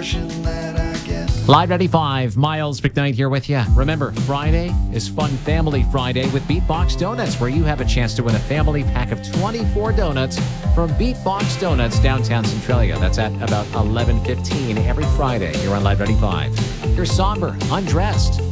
portion that I get. Live 95, Miles McKnight here with you. Remember, Friday is Fun Family Friday with Beatbox Donuts, where you have a chance to win a family pack of 24 donuts from Beatbox Donuts, downtown Centralia. That's at about 11:15 every Friday here on Live 95. You're somber, undressed,